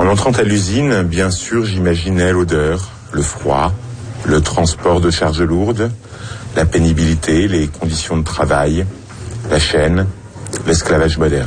En entrant à l'usine, bien sûr, j'imaginais l'odeur, le froid, le transport de charges lourdes, la pénibilité, les conditions de travail, la chaîne, l'esclavage moderne.